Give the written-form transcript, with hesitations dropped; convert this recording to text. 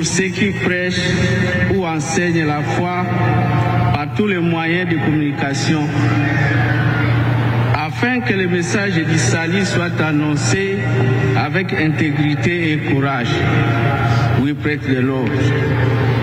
ceux qui prêchent ou enseignent la foi par tous les moyens de communication, afin que le message du salut soit annoncé avec intégrité et courage. Oui, prêtre de l'ordre.